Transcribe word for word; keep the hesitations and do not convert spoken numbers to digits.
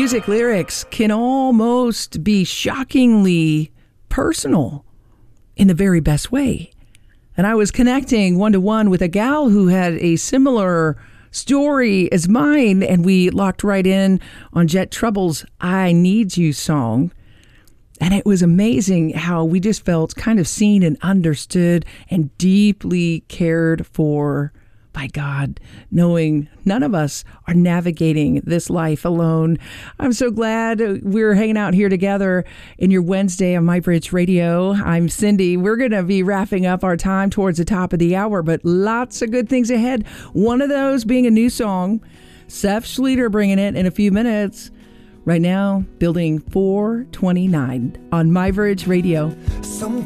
music lyrics can almost be shockingly personal in the very best way. And I was connecting one-to-one with a gal who had a similar story as mine, and we locked right in on Jet Trouble's I Need You song. And it was amazing how we just felt kind of seen and understood and deeply cared for by God, knowing none of us are navigating this life alone. I'm so glad we're hanging out here together in your Wednesday on MyBridge Radio. I'm Cindy. We're going to be wrapping up our time towards the top of the hour, but lots of good things ahead. One of those being a new song. Seth Schlueter bringing it in a few minutes. Right now, building four twenty-nine on MyBridge Radio. Sometimes